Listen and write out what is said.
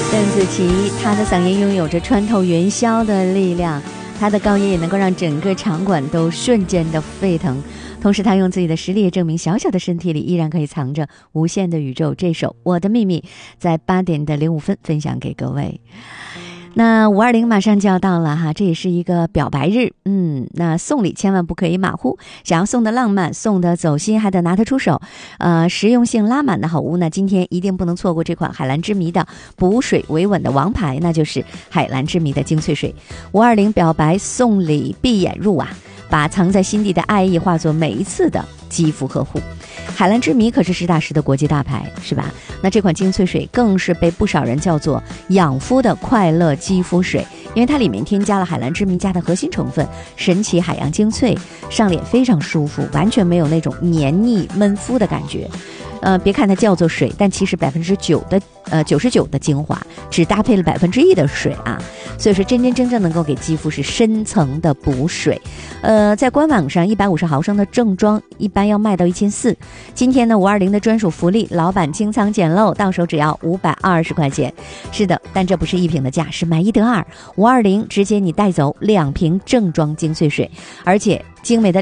邓紫棋，她的嗓音拥有着穿透云霄的力量，她的高音也能够让整个场馆都瞬间的沸腾。同时，她用自己的实力也证明，小小的身体里依然可以藏着无限的宇宙。这首《我的秘密》在8:05分享给各位。那520马上就要到了哈，这也是一个表白日，那送礼千万不可以马虎，想要送的浪漫，送的走心，还得拿得出手，实用性拉满的好物呢，今天一定不能错过这款海蓝之谜的补水维稳的王牌，那就是海蓝之谜的精粹水。520表白送礼闭眼入啊，把藏在心底的爱意化作每一次的肌肤呵护。海蓝之谜可是实打实的国际大牌，是吧？那这款精粹水更是被不少人叫做养肤的快乐肌肤水，因为它里面添加了海蓝之谜家的核心成分神奇海洋精粹，上脸非常舒服，完全没有那种黏腻闷肤的感觉。别看它叫做水，但其实99%的精华只搭配了1%的水啊，所以说真正能够给肌肤是深层的补水。在官网上150毫升的正装一般要卖到1400，今天呢520的专属福利，老板清仓捡漏，到手只要520块钱。是的，但这不是一瓶的价，是买1得2，520直接你带走2瓶正装精粹水，而且精美的